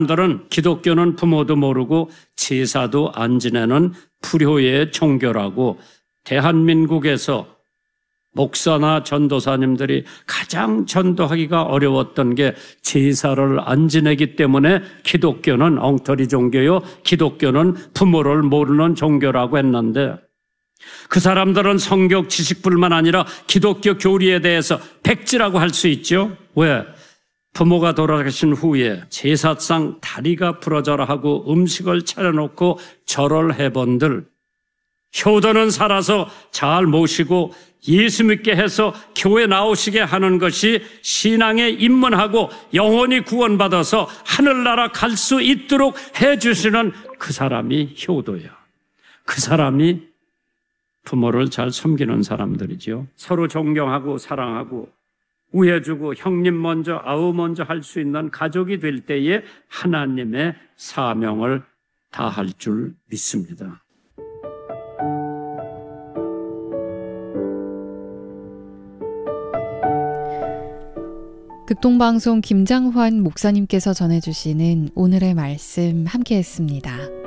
사람들은 기독교는 부모도 모르고 제사도 안 지내는 불효의 종교라고 대한민국에서 목사나 전도사님들이 가장 전도하기가 어려웠던 게 제사를 안 지내기 때문에 기독교는 엉터리 종교요, 기독교는 부모를 모르는 종교라고 했는데 그 사람들은 성경 지식뿐만 아니라 기독교 교리에 대해서 백지라고 할 수 있죠. 왜? 부모가 돌아가신 후에 제사상 다리가 부러져라 하고 음식을 차려놓고 절을 해본들 효도는 살아서 잘 모시고 예수 믿게 해서 교회 나오시게 하는 것이 신앙에 입문하고 영혼이 구원받아서 하늘나라 갈 수 있도록 해주시는 그 사람이 효도예요. 그 사람이 부모를 잘 섬기는 사람들이죠. 서로 존경하고 사랑하고 우애주고 형님 먼저 아우 먼저 할 수 있는 가족이 될 때에 하나님의 사명을 다할 줄 믿습니다. 극동방송 김장환 목사님께서 전해주시는 오늘의 말씀 함께했습니다.